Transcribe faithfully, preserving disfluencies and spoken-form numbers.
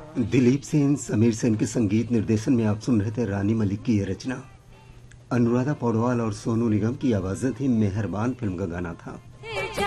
दिलीप सेन, समीर सेन के संगीत निर्देशन में आप सुन रहे थे रानी मलिक की यह रचना। अनुराधा पौडवाल और सोनू निगम की आवाजें थी। मेहरबान फिल्म का गाना था।